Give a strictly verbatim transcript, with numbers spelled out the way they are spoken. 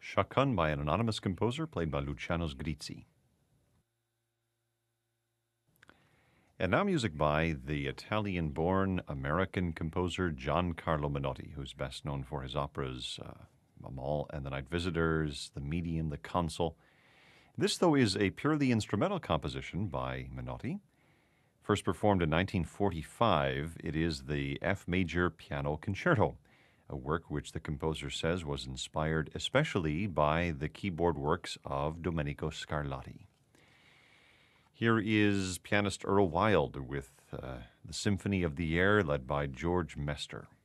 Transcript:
Chaconne by an anonymous composer played by Luciano Sgrizzi. And now music by the Italian-born American composer Giancarlo Menotti, who's best known for his operas uh, Amahl and the Night Visitors, The Medium, The Consul. This, though, is a purely instrumental composition by Menotti. First performed in nineteen forty-five, it is the F major piano concerto, a work which the composer says was inspired especially by the keyboard works of Domenico Scarlatti. Here is pianist Earl Wild with uh, the Symphony of the Air, led by George Mester.